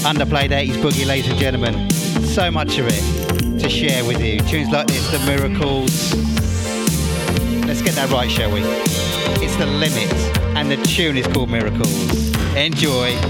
underplayed 80s boogie, ladies and gentlemen. So much of it to share with you. Tunes like this, The Miracles. Let's get that right, shall we? It's The Limit, and the tune is called Miracles. Enjoy.